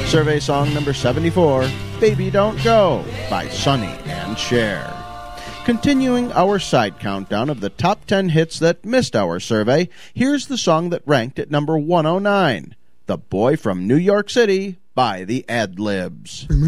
Survey song number 74, Baby Don't Go, by Sonny and Cher. Continuing our side countdown of the top 10 hits that missed our survey, here's the song that ranked at number 109, The Boy from New York City, by the Ad-Libs.